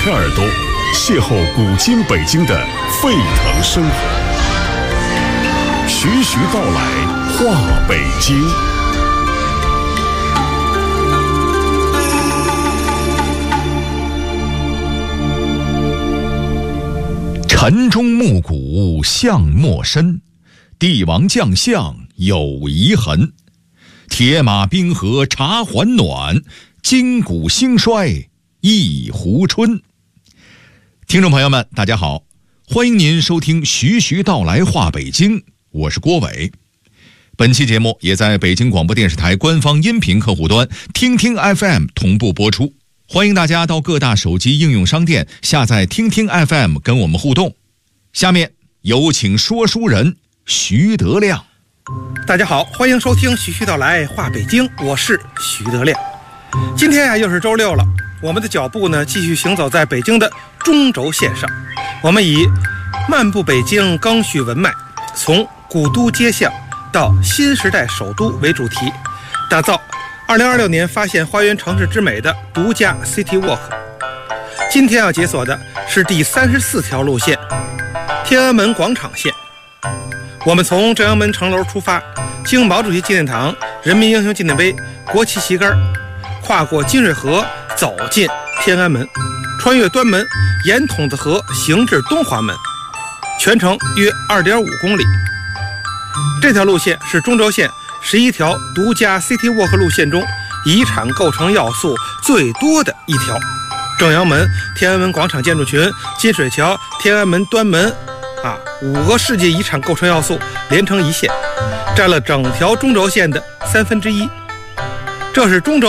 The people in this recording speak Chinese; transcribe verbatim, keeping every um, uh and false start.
开耳朵，邂逅古今北京的沸腾生活。徐徐道来话北京。 晨钟暮鼓巷陌深，帝王将相有遗痕。铁马冰河茶还暖，筋骨兴衰一壶春。听众朋友们大家好，欢迎您收听徐徐道来话北京，我是郭伟。本期节目也在北京广播电视台官方音频客户端听听 F M 同步播出，欢迎大家到各大手机应用商店下载听听 F M 跟我们互动。下面有请说书人徐德亮。 大家好，欢迎收听徐徐道来话北京，我是徐德亮。今天啊又是周六了，我们的脚步呢继续行走在北京的中轴线上，我们以漫步北京刚需文脉，从古都街巷到新时代首都为主题，打造二零二六年发现花园城市之美的独家 City Walk。 今天要解锁的是第三十四条路线，天安门广场线。我们从正阳门城楼出发，经毛主席纪念堂、人民英雄纪念碑、国旗旗杆，跨过金水河走进天安门，穿越端门，沿筒子河行至东华门，全程约 二点五公里。这条路线是中轴线十一条独家 City Walk 路线中遗产构成要素最多的一条。正阳门、天安门广场建筑群、金水桥、天安门端门啊，五个世界遗产构成要素连成一线，占了整条中轴线的三分之一。这是中轴